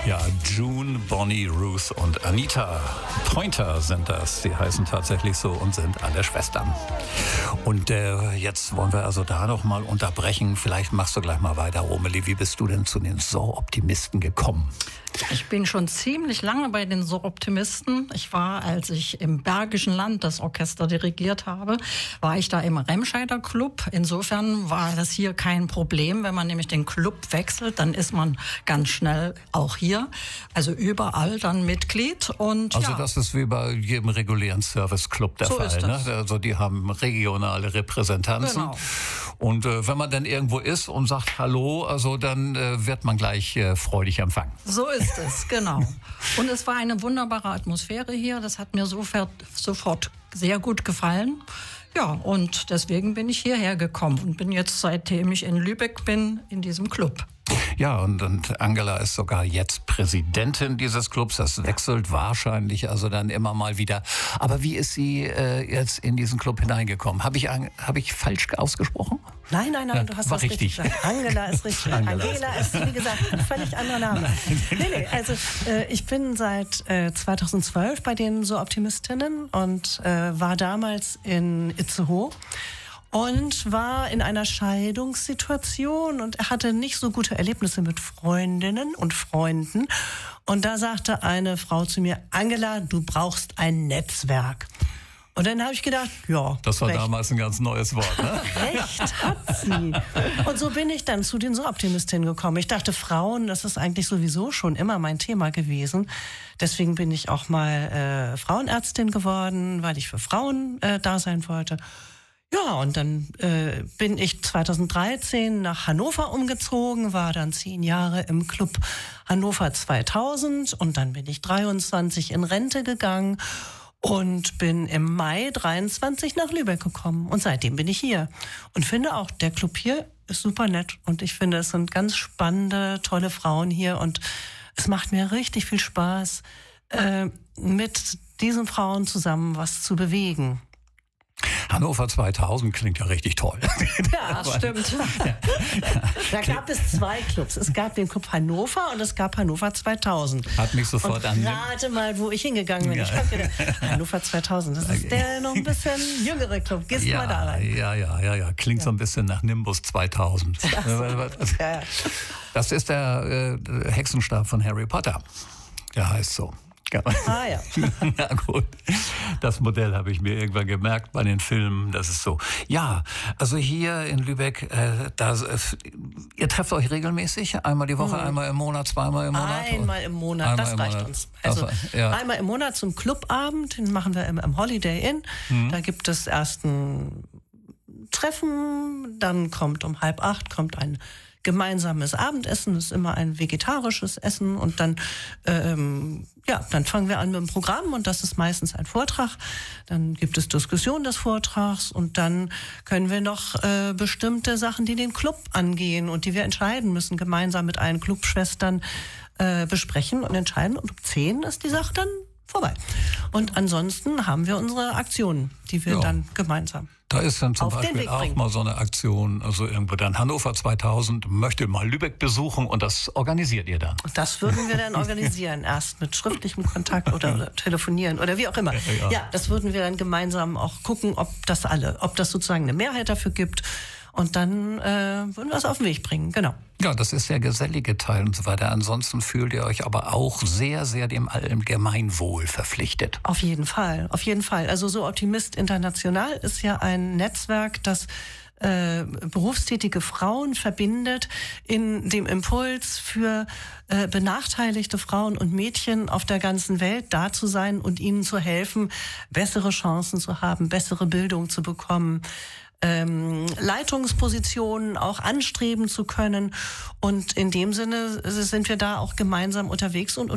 Ja, June, Bonnie, Ruth und Anita Pointer sind das. Sie heißen tatsächlich so und sind alle Schwestern. Und jetzt wollen wir also da noch mal unterbrechen. Vielleicht machst du gleich mal weiter, Romeli. Wie bist du denn zu den So-Optimisten gekommen? Ich bin schon ziemlich lange bei den So-Optimisten. Ich war, als ich im Bergischen Land das Orchester dirigiert habe, war ich da im Remscheider Club. Insofern war das hier kein Problem. Wenn man nämlich den Club wechselt, dann ist man ganz schnell auch hier. Also überall dann Mitglied. Und also das ist wie bei jedem regulären Service-Club der Fall. Ne? Also die haben regionale Repräsentanzen. Genau. Und wenn man dann irgendwo ist und sagt Hallo, also dann wird man gleich freudig empfangen. So ist es, genau. Und es war eine wunderbare Atmosphäre hier. Das hat mir sofort sehr gut gefallen. Ja, und deswegen bin ich hierher gekommen und bin jetzt, seitdem ich in Lübeck bin, in diesem Club. Ja, und Angela ist sogar jetzt Präsidentin dieses Clubs. Das wechselt wahrscheinlich also dann immer mal wieder. Aber wie ist sie jetzt in diesen Club hineingekommen? Habe ich falsch ausgesprochen? Nein, Ja, du hast war das richtig gesagt. Angela ist richtig. Angela ist, wie gesagt, ein völlig anderer Name. Nee, also ich bin seit 2012 bei den So-Optimistinnen und war damals in Itzehoe. Und war in einer Scheidungssituation und hatte nicht so gute Erlebnisse mit Freundinnen und Freunden. Und da sagte eine Frau zu mir, Angela, du brauchst ein Netzwerk. Und dann habe ich gedacht, ja. Das war recht. Damals ein ganz neues Wort, ne? Recht hat sie. Und so bin ich dann zu den So-Optimistinnen gekommen. Ich dachte, Frauen, das ist eigentlich sowieso schon immer mein Thema gewesen. Deswegen bin ich auch mal Frauenärztin geworden, weil ich für Frauen da sein wollte. Ja, und dann bin ich 2013 nach Hannover umgezogen, war dann 10 Jahre im Club Hannover 2000 und dann bin ich 23 in Rente gegangen und bin im Mai 23 nach Lübeck gekommen. Und seitdem bin ich hier und finde auch, der Club hier ist super nett und ich finde, es sind ganz spannende, tolle Frauen hier und es macht mir richtig viel Spaß, mit diesen Frauen zusammen was zu bewegen. Hannover 2000 klingt ja richtig toll. Ja, stimmt. Da gab es 2 Clubs. Es gab den Club Hannover und es gab Hannover 2000. Hat mich sofort an. Rate mal, wo ich hingegangen bin. Ja. Ich habe gedacht, Hannover 2000, das ist der noch ein bisschen jüngere Club. Gehst mal da rein. Ja. Klingt so ein bisschen nach Nimbus 2000. Ja. Das ist der Hexenstab von Harry Potter. Der heißt so. Ah ja. Na gut, das Modell habe ich mir irgendwann gemerkt bei den Filmen, das ist so. Ja, also hier in Lübeck, ihr trefft euch regelmäßig? Einmal die Woche, einmal im Monat, zweimal im Monat? Einmal im Monat, das reicht uns. Also einmal im Monat zum Clubabend, den machen wir im Holiday Inn. Da gibt es erst ein Treffen, dann kommt um 7:30 ein gemeinsames Abendessen, das ist immer ein vegetarisches Essen und dann dann fangen wir an mit dem Programm und das ist meistens ein Vortrag. Dann gibt es Diskussion des Vortrags und dann können wir noch bestimmte Sachen, die den Club angehen und die wir entscheiden müssen, gemeinsam mit allen Clubschwestern besprechen und entscheiden. Und um 10 ist die Sache dann vorbei. Und ansonsten haben wir unsere Aktionen, die wir dann gemeinsam da ist dann zum auf Beispiel den Weg auch bringen. mal so eine Aktion, also irgendwo dann Hannover 2000 möchte mal Lübeck besuchen und das organisiert ihr dann. Das würden wir dann organisieren, erst mit schriftlichem Kontakt oder telefonieren oder wie auch immer. Ja, das würden wir dann gemeinsam auch gucken, ob das sozusagen eine Mehrheit dafür gibt. Und dann würden wir es auf den Weg bringen, genau. Ja, das ist der gesellige Teil und so weiter. Ansonsten fühlt ihr euch aber auch sehr, sehr dem Allgemeinwohl verpflichtet. Auf jeden Fall, auf jeden Fall. Also So-Optimist International ist ja ein Netzwerk, das berufstätige Frauen verbindet in dem Impuls für benachteiligte Frauen und Mädchen auf der ganzen Welt da zu sein und ihnen zu helfen, bessere Chancen zu haben, bessere Bildung zu bekommen, Leitungspositionen auch anstreben zu können. Und in dem Sinne sind wir da auch gemeinsam unterwegs und